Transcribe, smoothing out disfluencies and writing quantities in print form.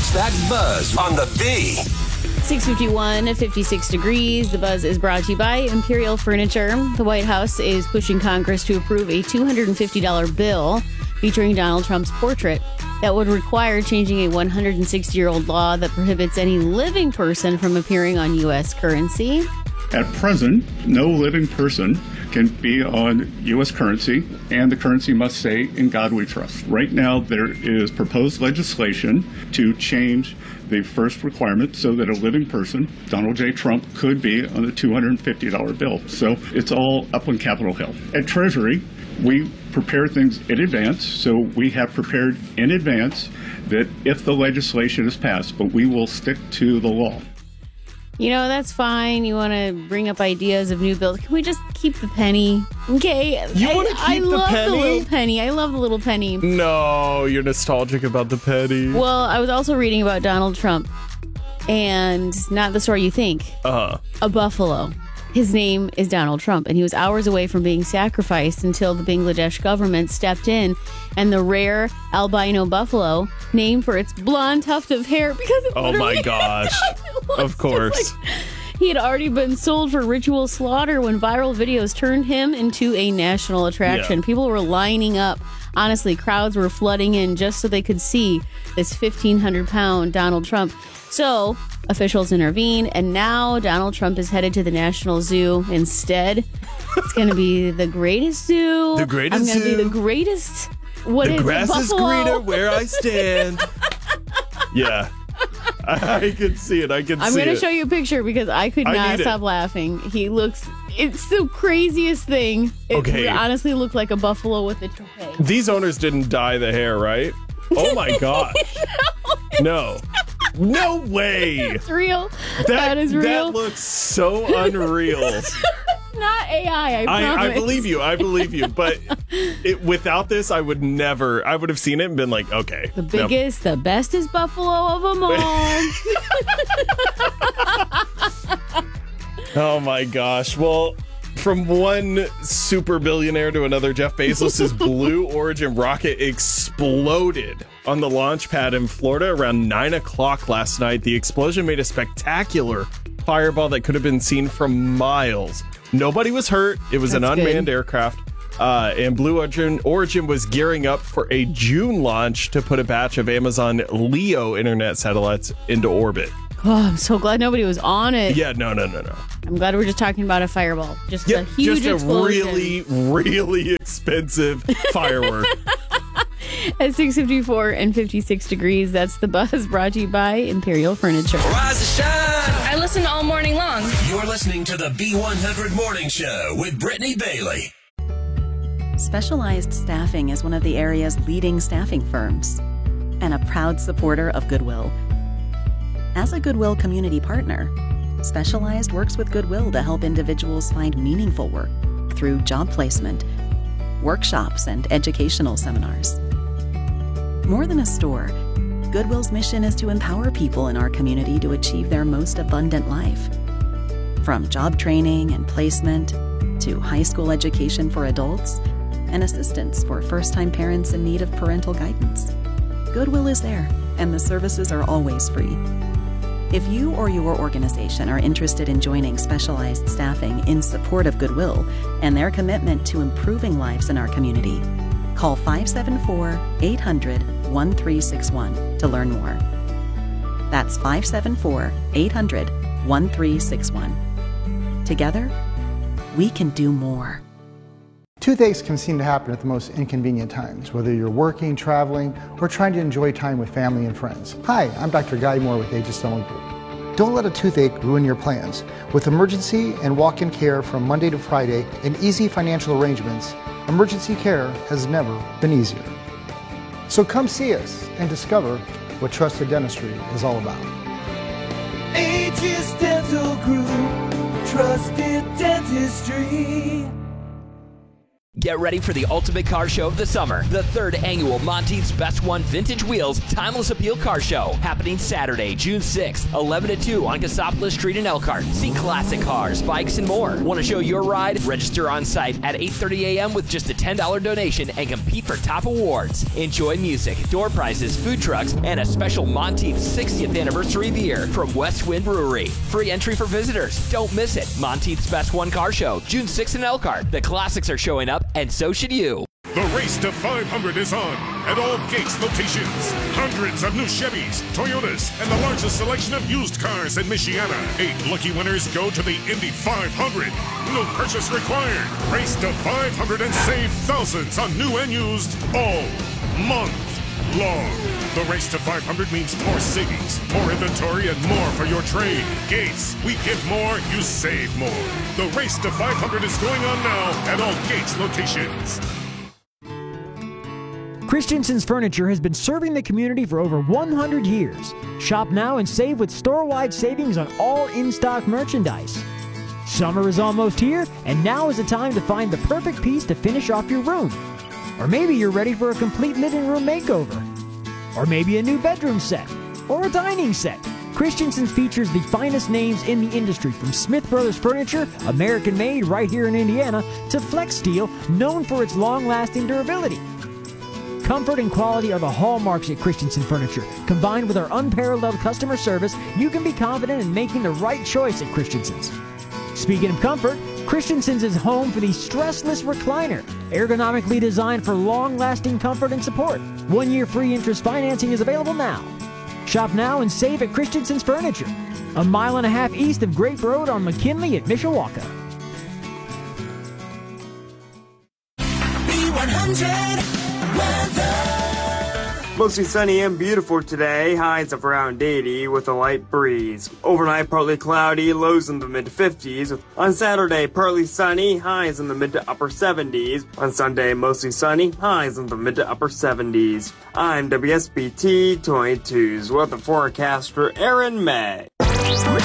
Catch that buzz on the B. 6:51 at 56 degrees. The buzz is brought to you by Imperial Furniture. The White House is pushing Congress to approve a $250 bill featuring Donald Trump's portrait that would require changing a 160-year-old law that prohibits any living person from appearing on U.S. currency. At present, no living person can be on U.S. currency, and the currency must say, "In God we trust." Right now, there is proposed legislation to change the first requirement so that a living person, Donald J. Trump, could be on a $250 bill. So it's all up on Capitol Hill. At Treasury, we prepare things in advance, so we have prepared in advance that if the legislation is passed, but we will stick to the law. You know, that's fine. You want to bring up ideas of new bills. Can we just keep the penny? Okay. You want to keep I the love penny? the little penny. I love the little penny. No, you're nostalgic about the penny. Well, I was also reading about Donald Trump, and not the story you think. A buffalo. His name is Donald Trump, and he was hours away from being sacrificed until the Bangladesh government stepped in, and the rare albino buffalo, named for its blonde tuft of hair, because it Oh my gosh. Of course. He had already been sold for ritual slaughter when viral videos turned him into a national attraction. Yeah. People were lining up. Honestly, crowds were flooding in just so they could see this 1,500-pound Donald Trump. So officials intervene, and now Donald Trump is headed to the National Zoo instead. It's going to be the greatest zoo. The greatest I'm going to be zoo. the greatest. What The is grass it, is buffalo? greener where I stand. Yeah. I can see it. I'm see going to it. show you a picture because I could I not need it. stop laughing. It's the craziest thing. It Okay. honestly looked like a buffalo with a toupee. These owners didn't dye the hair, right? Oh my gosh. No. No way. It's real. That is real. That looks so unreal. Not AI, I promise. I believe you. I believe you. But without this, I would have seen it and been like, okay. The biggest, the bestest buffalo of them all. Oh my gosh. Well, from one super billionaire to another, Jeff Bezos' Blue Origin rocket exploded on the launch pad in Florida around 9 o'clock last night. The explosion made a spectacular fireball that could have been seen from miles. Nobody was hurt. It was an unmanned aircraft. And Blue Origin was gearing up for a June launch to put a batch of Amazon Leo internet satellites into orbit. Oh, I'm so glad nobody was on it. Yeah, no. I'm glad we're just talking about a fireball. Just a huge just a explosion. really, really expensive firework. At 6:54 and 56 degrees, that's the buzz brought to you by Imperial Furniture. Rise and shine. I listen all morning long. You're listening to the B100 Morning Show with Brittany Bailey. Specialized Staffing is one of the area's leading staffing firms and a proud supporter of Goodwill. As a Goodwill community partner, Specialized works with Goodwill to help individuals find meaningful work through job placement, workshops, and educational seminars. More than a store, Goodwill's mission is to empower people in our community to achieve their most abundant life. From job training and placement to high school education for adults and assistance for first-time parents in need of parental guidance, Goodwill is there, and the services are always free. If you or your organization are interested in joining Specialized Staffing in support of Goodwill and their commitment to improving lives in our community, call 574-800-1361 to learn more. That's 574-800-1361. Together, we can do more. Toothaches can seem to happen at the most inconvenient times, whether you're working, traveling, or trying to enjoy time with family and friends. Hi, I'm Dr. Guy Moore with Aegis Dental Group. Don't let a toothache ruin your plans. With emergency and walk-in care from Monday to Friday and easy financial arrangements, emergency care has never been easier. So come see us and discover what trusted dentistry is all about. Aegis Dental Group, trusted dentistry. Get ready for the ultimate car show of the summer. The 3rd annual Monteith's Best One Vintage Wheels Timeless Appeal Car Show. Happening Saturday, June 6th, 11 to 2 on Cassopolis Street in Elkhart. See classic cars, bikes, and more. Want to show your ride? Register on site at 8:30 a.m. with just a $10 donation and compete for top awards. Enjoy music, door prizes, food trucks, and a special Monteith's 60th anniversary beer from West Wind Brewery. Free entry for visitors. Don't miss it. Monteith's Best One Car Show, June 6th in Elkhart. The classics are showing up, and so should you. The race to 500 is on at all Gates locations. Hundreds of new Chevys, Toyotas, and the largest selection of used cars in Michiana. 8 lucky winners go to the Indy 500. No purchase required. Race to 500 and save thousands on new and used all month long. The race to 500 means more savings, more inventory, and more for your trade. Gates, we give more, you save more. The race to 500 is going on now at all Gates locations. Christensen's Furniture has been serving the community for over 100 years. Shop now and save with store-wide savings on all in-stock merchandise. Summer is almost here, and now is the time to find the perfect piece to finish off your room. Or maybe you're ready for a complete living room makeover. Or maybe a new bedroom set. Or a dining set. Christensen's features the finest names in the industry, from Smith Brothers Furniture, American-made right here in Indiana, to Flex Steel, known for its long-lasting durability. Comfort and quality are the hallmarks at Christensen Furniture. Combined with our unparalleled customer service, you can be confident in making the right choice at Christensen's. Speaking of comfort, Christensen's is home for the stressless recliner, ergonomically designed for long-lasting comfort and support. 1-year free interest financing is available now. Shop now and save at Christensen's Furniture, a mile and a half east of Grape Road on McKinley at Mishawaka. B100 weather. Mostly sunny and beautiful today, highs of around 80 with a light breeze. Overnight, partly cloudy, lows in the mid-50s. On Saturday, partly sunny, highs in the mid to upper 70s. On Sunday, mostly sunny, highs in the mid to upper 70s. I'm WSBT 22's weather forecaster Aaron May.